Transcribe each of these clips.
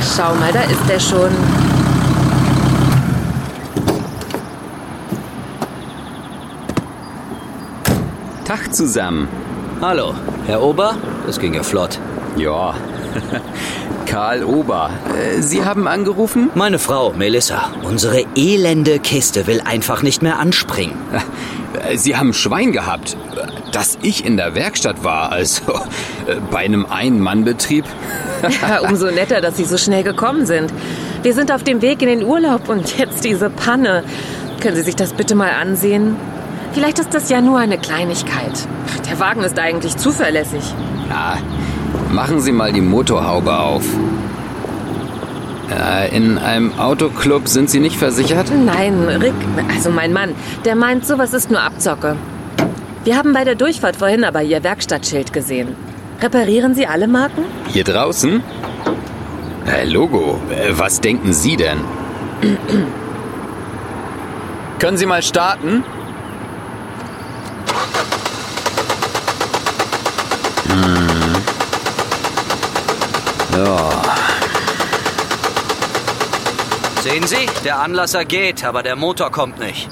schau mal, da ist er schon. Tag zusammen. Hallo, Herr Ober? Das ging ja flott. Ja, Karl Ober. Sie haben angerufen? Meine Frau, Melissa. Unsere elende Kiste will einfach nicht mehr anspringen. Sie haben Schwein gehabt, dass ich in der Werkstatt war, also bei einem Ein-Mann-Betrieb. Ja, umso netter, dass Sie so schnell gekommen sind. Wir sind auf dem Weg in den Urlaub und jetzt diese Panne. Können Sie sich das bitte mal ansehen? Vielleicht ist das ja nur eine Kleinigkeit. Der Wagen ist eigentlich zuverlässig. Ja, machen Sie mal die Motorhaube auf. In einem Autoclub sind Sie nicht versichert? Nein, Rick, also mein Mann, der meint, sowas ist nur Abzocke. Wir haben bei der Durchfahrt vorhin aber Ihr Werkstattschild gesehen. Reparieren Sie alle Marken? Hier draußen? Logo, was denken Sie denn? Können Sie mal starten? Ja. Sehen Sie, der Anlasser geht, aber der Motor kommt nicht.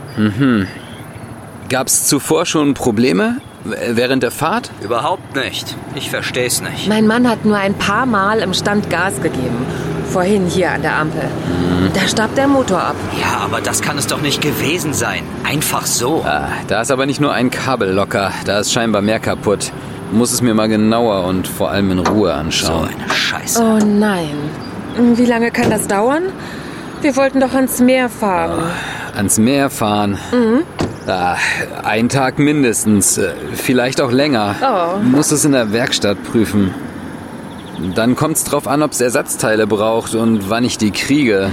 Gab's zuvor schon Probleme während der Fahrt? Überhaupt nicht. Ich versteh's nicht. Mein Mann hat nur ein paar Mal im Stand Gas gegeben. Vorhin hier an der Ampel. Da starb der Motor ab. Ja, aber das kann es doch nicht gewesen sein. Einfach so. Da ist aber nicht nur ein Kabel locker, da ist scheinbar mehr kaputt. Muss es mir mal genauer und vor allem in Ruhe anschauen. So eine Scheiße. Oh nein. Wie lange kann das dauern? Wir wollten doch ans Meer fahren. Ans Meer fahren? Ein Tag mindestens, vielleicht auch länger. Oh. Muss es in der Werkstatt prüfen. Dann kommt's drauf an, ob es Ersatzteile braucht und wann ich die kriege.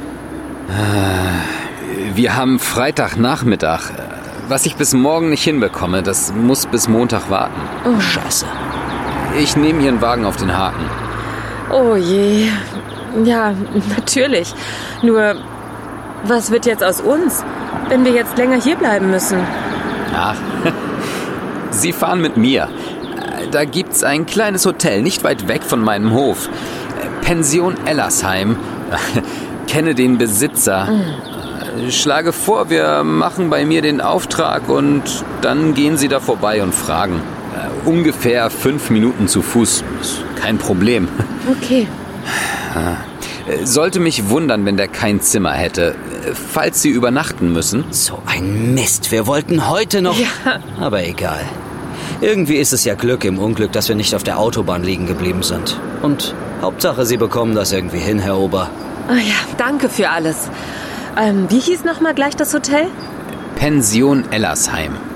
Wir haben Freitagnachmittag. Was ich bis morgen nicht hinbekomme, das muss bis Montag warten. Oh, Scheiße. Ich nehme Ihren Wagen auf den Haken. Oh je. Ja, natürlich. Nur, was wird jetzt aus uns, wenn wir jetzt länger hier bleiben müssen? Ach, Sie fahren mit mir. Da gibt's ein kleines Hotel, nicht weit weg von meinem Hof. Pension Ellersheim. Kenne den Besitzer. Schlage vor, wir machen bei mir den Auftrag und dann gehen Sie da vorbei und fragen. Ungefähr 5 Minuten zu Fuß. Ist kein Problem. Okay. Sollte mich wundern, wenn der kein Zimmer hätte. Falls Sie übernachten müssen. So ein Mist. Wir wollten heute noch... Ja. Aber egal. Irgendwie ist es ja Glück im Unglück, dass wir nicht auf der Autobahn liegen geblieben sind. Und Hauptsache, Sie bekommen das irgendwie hin, Herr Ober. Ah ja, danke für alles. Wie hieß nochmal gleich das Hotel? Pension Ellersheim.